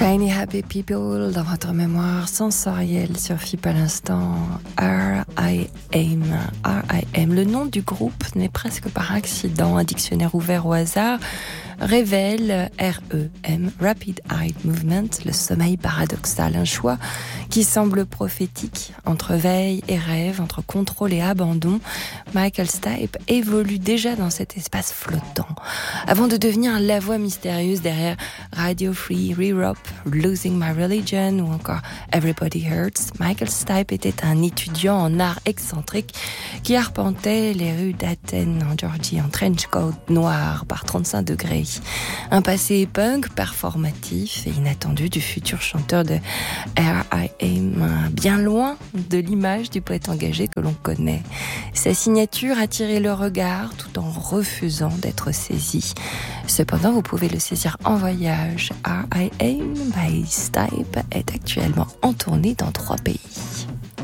Shiny Happy People dans votre mémoire sensorielle sur FIP à l'instant. R.I.M. R.I.M. Le nom du groupe n'est presque par accident. Un dictionnaire ouvert au hasard révèle R.E.M. Rapid Eye Movement, le sommeil paradoxal. Un choix qui semble prophétique. Entre veille et rêve, entre contrôle et abandon, Michael Stipe évolue déjà dans cet espace flottant. Avant de devenir la voix mystérieuse derrière Radio Free Europe, Losing My Religion ou encore Everybody Hurts, Michael Stipe était un étudiant en art excentrique qui arpentait les rues d'Athènes en Géorgie en trench coat noir par 35 degrés. Un passé punk, performatif et inattendu du futur chanteur de R.I.M. Bien loin de l'image du poète engagé que l'on connaît. Sa signature attirait le regard tout en refusant d'être saisi. Cependant, vous pouvez le saisir en voyage. R.I.M. by Stipe est actuellement en tournée dans 3 pays.